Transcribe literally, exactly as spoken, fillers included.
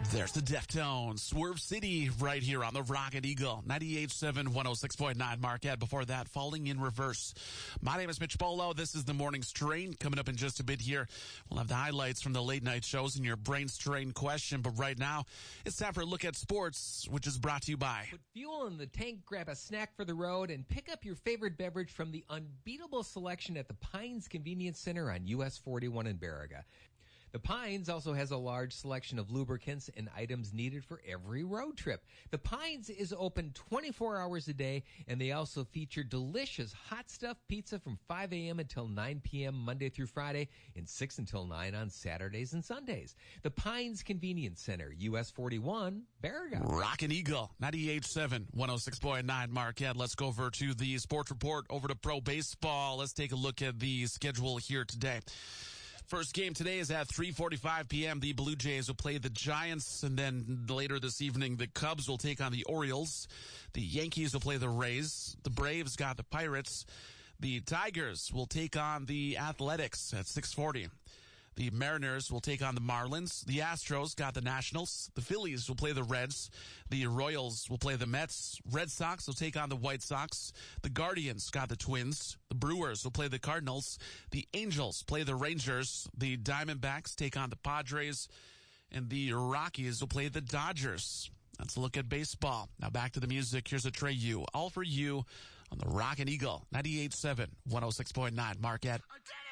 There's the Deftones, Swerve City, right here on the Rocket Eagle, ninety-eight point seven, one oh six point nine Marquette. Before that, Falling in Reverse. My name is Mitch Bolo. This is the Morning Strain. Coming up in just a bit here, we'll have the highlights from the late night shows and your brain strain question. But right now, it's time for a look at sports, which is brought to you by... Put fuel in the tank, grab a snack for the road, and pick up your favorite beverage from the unbeatable selection at the Pines Convenience Center on U S forty-one in Baraga. The Pines also has a large selection of lubricants and items needed for every road trip. The Pines is open twenty-four hours a day, and they also feature delicious hot stuff pizza from five a.m. until nine p.m. Monday through Friday and six until nine on Saturdays and Sundays. The Pines Convenience Center, U S forty-one, Baraga. Rockin' Eagle, ninety-eight point seven, one oh six point nine Marquette. Let's go over to the sports report, over to pro baseball. Let's take a look at the schedule here today. First game today is at three forty-five p.m. The Blue Jays will play the Giants, and then later this evening, the Cubs will take on the Orioles. The Yankees will play the Rays. The Braves got the Pirates. The Tigers will take on the Athletics at six forty. The Mariners will take on the Marlins. The Astros got the Nationals. The Phillies will play the Reds. The Royals will play the Mets. Red Sox will take on the White Sox. The Guardians got the Twins. The Brewers will play the Cardinals. The Angels play the Rangers. The Diamondbacks take on the Padres. And the Rockies will play the Dodgers. Let's look at baseball. Now back to the music. Here's a Trey U. All for you on the Rockin' Eagle, ninety-eight point seven, one oh six point nine Marquette.